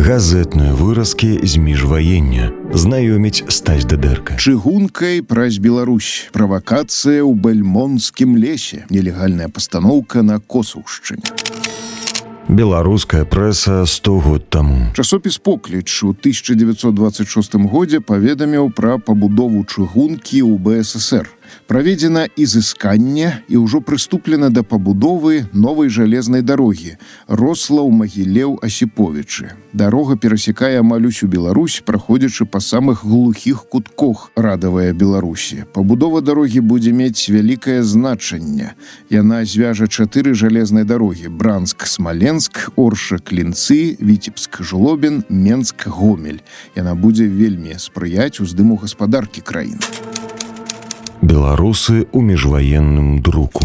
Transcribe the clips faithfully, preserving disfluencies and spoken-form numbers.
Газетныя выразкі з міжваення. Знаёміць Стась Дадэрка. Чыгункай праз Беларусь. Правакацыя ў Бэльмонтскім лесе. Нелегальная пастаноўка на Косаўшчыне. Беларуская прэса сто год таму. Часопіс «Покліч» у тысяча девятьсот двадцать шостым годзе паведаміў пра пабудову чыгункі ў бэ эс эс эр. Праведзена ізысканне і ўжо прыступлена да пабудовы новай жалезнай дарогі Рослаў-Магілеў-Асіповічы. Дарога перасякае амаль усю Беларусь, праходзячы па самых глухіх кутках радавая Беларусі. Пабудова дарогі будзе мець вялікае значэнне. Яна звяжа чатыры жалезнай дарогі: Бранск-Смаленск, Орша-Клінцы, Віцебск-Жлобін, Менск-Гомель. Яна будзе вельмі спрыяць уздыму гаспадаркі краіны. Беларусы ў міжваенным друку.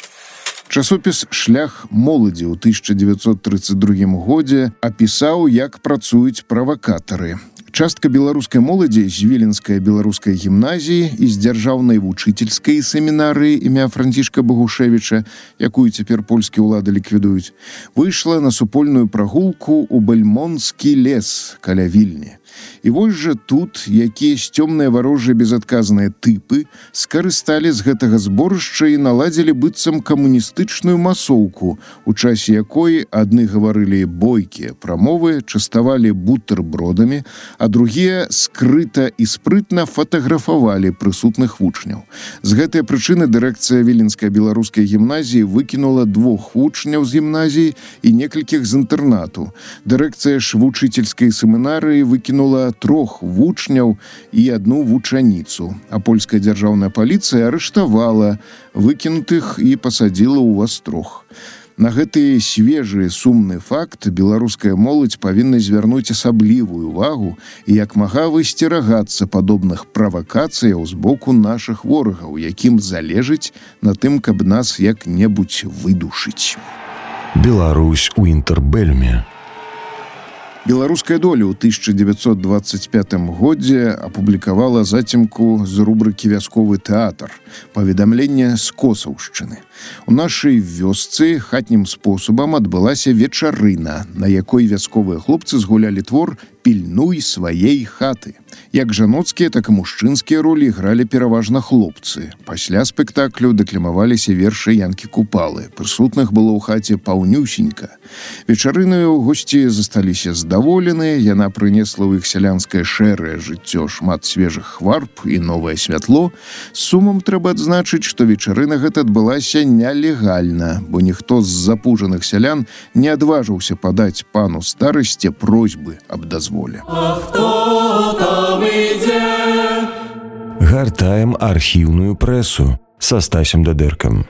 Часопіс «Шлях моладзі» ў тысяча девятьсот тридцать другім годзе апісаў, як працуюць правакатары. Частка беларускай моладзі з Віленскай беларускай гімназіі і з дзяржаўнай вучыцельскай семінарыі імя Францішка Багушевіча, якую цяпер польскія ўлады ліквідуюць, выйшла на супольную прагулку ў Бэльмонтскі лес каля Вільні. І вось жа тут якіясь цёмныя варожыя безадказныя тыпы скарысталі з гэтага зборышча і наладзілі быццам камуністычную масоўку, у часе якой адны гаварылі бойкія прамовы, частавалі бутэрбродамі, а другія скрыта і спрытна фатаграфавалі прысутных вучняў. З гэтай прычыны дырэкцыя Віленскай беларускай гімназіі выкінула двух вучняў з гімназіі і некалькіх з інтэрнату. Дырэкцыя ж вучыцельскай семінарыі выкінула трох вучняў і адну вучаніцу, а польская дзяржаўная паліцыя арыштавала выкінутых і пасадзіла ў астрог. На гэты свежы сумны факт беларуская моладзь павінна звярнуць асаблівую увагу і як мага высцерагацца падобных правакацыяў з боку нашых ворагаў, якім залежыць на тым, каб нас як-небудзь выдушыць. Беларусь у інтэрбэльме. Беларуская доля ў тысяча девятьсот двадцать пятым годзе апублікавала зацемку з рубрыкі «Вясковы тэатр» паведамленне з Косаўшчыны. У нашай вёсцы хатнім спосабам адбылася вечарына, на якой вясковыя хлопцы згулялі твор «Пільнуй сваей хаты». Як жаноцкія, так і мужчынскія ролі гралі пераважна хлопцы. Пасля спектаклю дэкламаваліся вершы Янкі Купалы. Прысутных было ў хаце паўнюсенька. Вечарынаю госці засталіся здаволены, яна прынесла ў іх сялянскае шэрае жыццё шмат свежых хварб і новае святло. З сумам трэба адзначыць, што вечарына гэта адбылася нелегальна, бо ніхто з запужаных сялян не адважыўся падаць пану старасці просьбы аб дазволе. А хто там ідзе? Гартаем архіўную прэсу са Стасем Дадэркам.